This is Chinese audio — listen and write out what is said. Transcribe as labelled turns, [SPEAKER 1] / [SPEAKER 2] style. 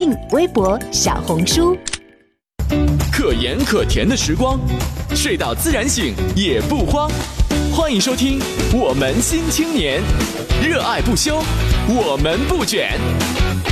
[SPEAKER 1] 信、微博、小红书。
[SPEAKER 2] 可盐可甜的时光，睡到自然醒也不慌。欢迎收听《我们新青年》，热爱不休，我们不卷。